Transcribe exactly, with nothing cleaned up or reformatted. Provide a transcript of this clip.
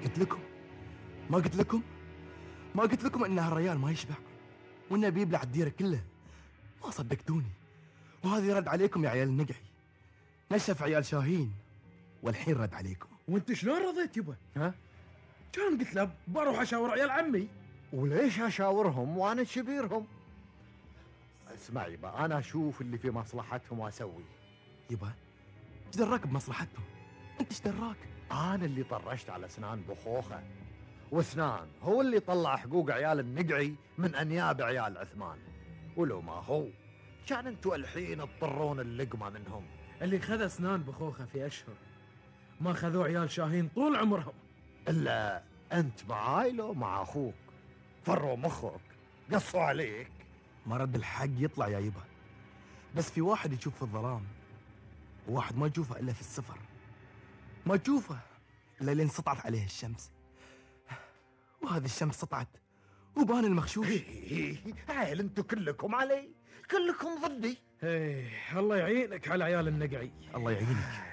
قلت لكم ما قلت لكم ما قلت لكم ان هالريال ما يشبع وانه بيبلع الديره كله. ما صدقتوني، وهذه رد عليكم يا عيال النقعي. نشف عيال شاهين والحين رد عليكم. وانت شلون رضيت يبا؟ ها؟ كان قلت له بروح اشاور عيال عمي. وليش اشاورهم وانا شبيرهم؟ اسمع يبا، انا اشوف اللي في مصلحتهم واسوي. يبا ايش دراك بمصلحتهم؟ انت ايش دراك؟ انا اللي طرشت على اسنان بخوخه، واسنان هو اللي طلع حقوق عيال النقعي من انياب عيال عثمان. ولو ما هو كان انتوا الحين تضرون اللقمه منهم. اللي خذ اسنان بخوخه في اشهر ما خذوا عيال شاهين طول عمرهم. الا انت معاي لو مع اخوك؟ فروا مخك، قصوا عليك. ما رد الحق يطلع يا يبا، بس في واحد يشوف في الظلام وواحد ما يشوفه الا في السفر. ما تشوفه الا لين سطعت عليه الشمس، وهذه الشمس سطعت وبان المخشوش. عيل انتوا كلكم علي، كلكم ضدي. ايه الله يعينك على عيال النقعي. الله يعينك.